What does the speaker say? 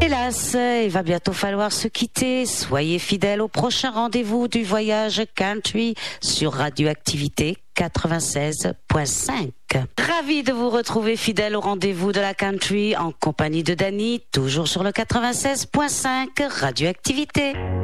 Hélas, il va bientôt falloir se quitter. Soyez fidèles au prochain rendez-vous du voyage country sur Radioactivité 96.5. Ravi de vous retrouver fidèle au rendez-vous de la country en compagnie de Dany, toujours sur le 96.5 Radioactivité.